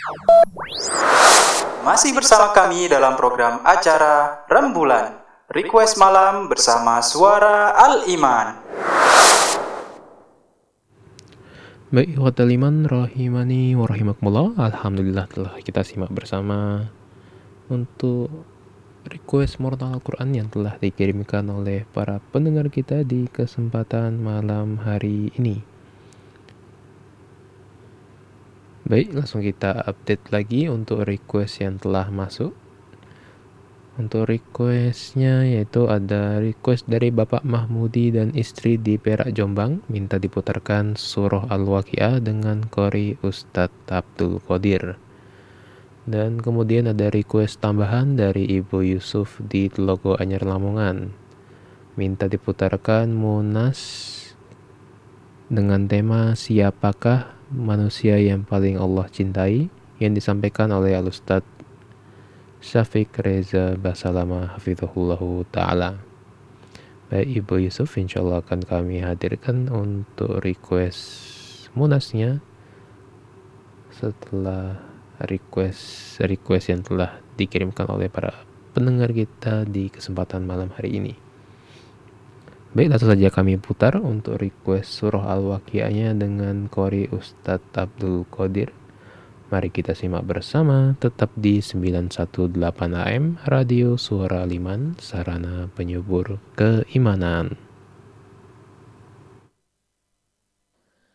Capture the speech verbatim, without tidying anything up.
Masih bersama kami dalam program acara Rembulan Request Malam bersama Suara Al-Iman. Baik, ikhwatal iman rahimani wa rahimakumullah. Alhamdulillah telah kita simak bersama untuk request Mortal Al-Quran yang telah dikirimkan oleh para pendengar kita di kesempatan malam hari ini. Baik, langsung kita update lagi untuk request yang telah masuk. Untuk requestnya yaitu ada request dari Bapak Mahmudi dan istri di Perak Jombang, minta diputarkan surah Al-Waqiah dengan qori Ustadz Abdul Qadir. Dan kemudian ada request tambahan dari Ibu Yusuf di Telogo Anyar Lamongan, minta diputarkan Munas dengan tema Siapakah Manusia yang Paling Allah Cintai, yang disampaikan oleh Al-Ustadz Syafiq Reza Basalama hafizahullahu ta'ala. Baik Ibu Yusuf, insya Allah akan kami hadirkan untuk request munasnya setelah request request yang telah dikirimkan oleh para pendengar kita di kesempatan malam hari ini. Baik, langsung saja kami putar untuk request surah Al-Waqiahnya dengan qori Ustadz Abdul Qadir. Mari kita simak bersama, tetap di sembilan satu delapan A M Radio Suara Liman, sarana penyubur keimanan.